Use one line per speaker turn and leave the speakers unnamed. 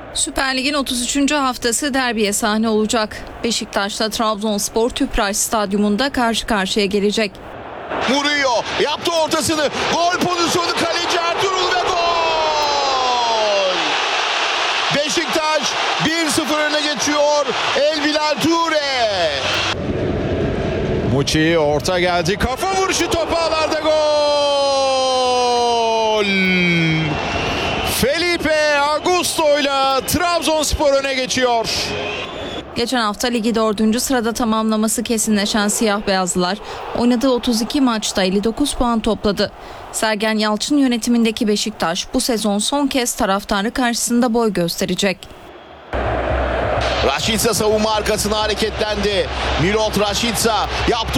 Süper Lig'in 33. haftası derbiye sahne olacak. Beşiktaş'ta Trabzonspor Tüpraş Stadyumunda karşı karşıya gelecek.
Vuruyor, yaptı ortasını, gol pozisyonu, kaleci Ertuğrul ve gol! Beşiktaş 1-0 öne geçiyor, Elbilal Ture. Muçi orta geldi, kafa vuruşu, top ağlarda, gol! Felipe Augusto'yla Trabzonspor öne geçiyor.
Geçen hafta ligi 4. sırada tamamlaması kesinleşen siyah beyazlılar oynadığı 32 maçta 59 puan topladı. Sergen Yalçın yönetimindeki Beşiktaş bu sezon son kez taraftarı karşısında boy gösterecek.
Rashica savunma arkasına hareketlendi. Milot Rashica yaptı